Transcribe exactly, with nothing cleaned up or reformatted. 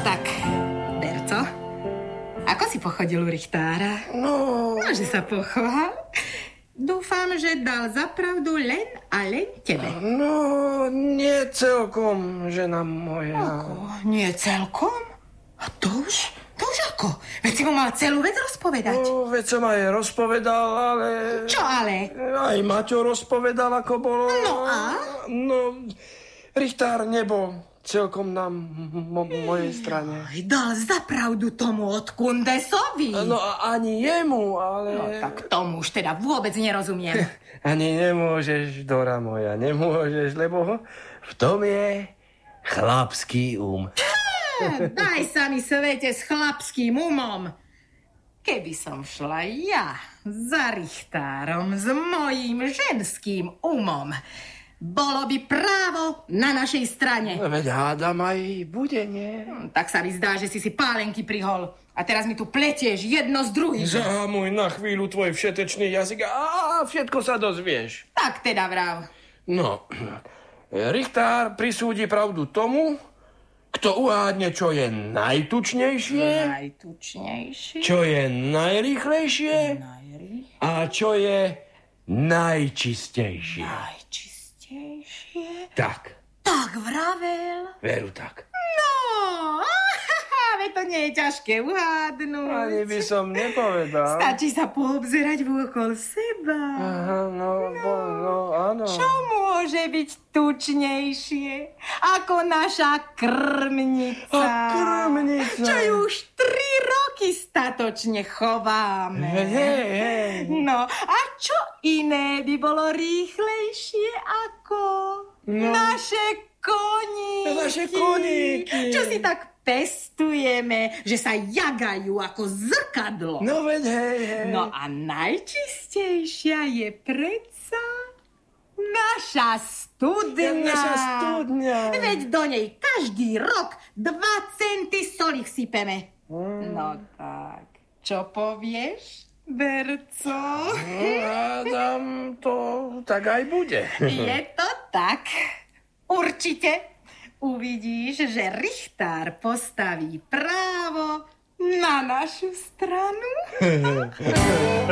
tak, Berco, ako si pochodil u Richtára? No... No, že sa pochvál. Dúfam, že dal zapravdu len a len tebe. No, nie celkom, žena moja. Ako? Nie celkom? A to už? To už ako? Veď si mu mal celú vec rozpovedať. No, veď som aj rozpovedal, ale... Čo ale? Aj Maťo rozpovedal, ako bolo. No a? No, Richtár nebol celkom na mo- mojej strane. Aj dal zapravdu tomu od Kundesovi. No a ani jemu, ale... No tak tomu už teda vôbec nerozumiem. Ani nemôžeš, Dora moja, nemôžeš, lebo v tom je chlapský um. Daj sa mi svete s chlapským umom. Keby som šla ja za Richtárom s mojím ženským umom, bolo by právo na našej strane. Veď hádam aj bude, nie? Hm, tak sa mi zdá, že si si pálenky prihol. A teraz mi tu pletieš jedno z druhým. Zahamuj na chvíľu tvoj všetečný jazyk a všetko sa dozvieš. Tak teda vrav. No, Richtár prisúdi pravdu tomu, kto uhádne, čo je najtučnejšie, Najtučnejší. čo je najrýchlejšie Najrýchlejšie. a čo je najčistejšie. Najčistejšie. Tak, Tak vravel. veru tak. No, veď to nie je ťažké uhádnuť. Ani by som nepovedal. Stačí sa poobzerať vôkol seba. Aha, no, no, no, áno. Čo môže byť tučnejšie ako naša krmnica? A krmnica. Čo ju už tri roky statočne chováme. Hej, hej. No, a čo iné by bolo rýchlejšie ako No. naše koníky? Naše koníky. Čo si tak pestujeme, že sa jagajú ako zrkadlo. No veď, hej, hej. No a najčistejšia je predsa naša studňa. Naša studňa. Veď do nej každý rok dva centy soli vsypeme. Mm. No tak, čo povieš, Berco? Hádam, to tak aj bude. Je to tak. Určite uvidíš, že Richtár postaví právo na našu stranu.